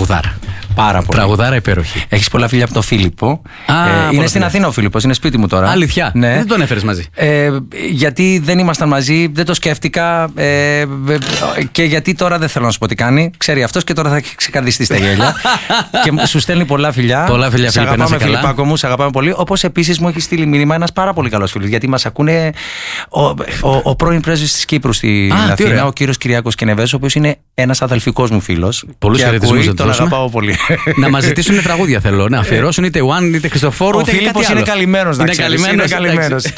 Τραγουδάρα. Πάρα πολύ. Τραγουδάρα υπέροχη. Έχεις πολλά φιλιά από τον Φίλιππο. Είναι στην Αθήνα ο Φίλιππος, είναι σπίτι μου τώρα. Αλήθεια. Ναι. Δεν τον έφερες μαζί. Γιατί δεν ήμασταν μαζί, δεν το σκέφτηκα. Και γιατί τώρα δεν θέλω να σου πω τι κάνει. Ξέρει αυτός και τώρα θα έχει ξεκαρδιστεί στα γέλια. Και σου στέλνει πολλά φιλιά. Πολλά φιλιά, Φίλιππε, να είσαι καλά. Φιλιππάκο μου, σε αγαπάμε πολύ. Όπως επίσης μου έχει στείλει μήνυμα ένας πάρα πολύ καλός φίλος. Γιατί μας ακούνε ο πρώην πρέσβης της Κύπρου στην Αθήνα, ο κύριος Κυριάκος Κενεβές, ο οποίος είναι ένας αδελφικός μου φίλος. Πολλούς χαιρετισμούς να τον αγαπάω πολύ. Να μας ζητήσουν τραγούδια θέλω. Να αφιερώσουν είτε One είτε Χριστοφόρου. Ο Φίλιππος είναι καλυμμένος, να ξέρεις. Είναι καλυμμένος.